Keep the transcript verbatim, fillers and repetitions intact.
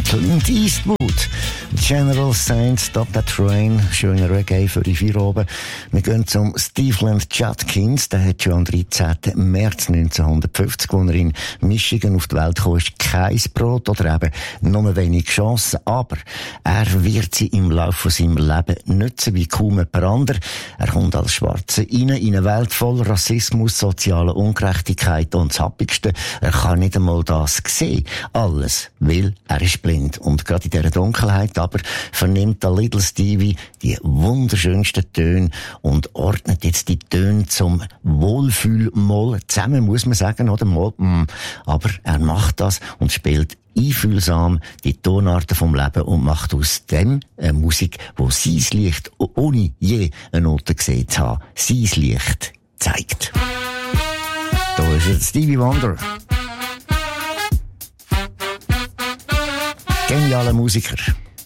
Clint Eastwood. General Saint, Stop That Train. Schöner Reggae für die vier oben. Wir gehen zum Stevland Judkins. Der hat schon am dreizehnten März neunzehnhundertfünfzig, als er in Michigan auf die Welt kam, ist kein Brot oder eben nur wenig Chancen. Aber er wird sie im Laufe seines Lebens nutzen wie kaum jemand anderer. Er kommt als Schwarzer rein, in eine Welt voll Rassismus, soziale Ungerechtigkeit und das Happigste. Er kann nicht einmal das sehen. Alles, weil er ist blind. Und gerade in dieser Dunkelheit aber vernimmt der Little Stevie die wunderschönsten Töne und ordnet jetzt die Töne zum Wohlfühlmoll zusammen, muss man sagen, oder? Moll, mm. Aber er macht das und spielt einfühlsam die Tonarten vom Leben und macht aus dem eine Musik, wo sein Licht, ohne je eine Note gesehen zu haben, sein Licht zeigt. Da ist jetzt Stevie Wonder. Genialer Musiker.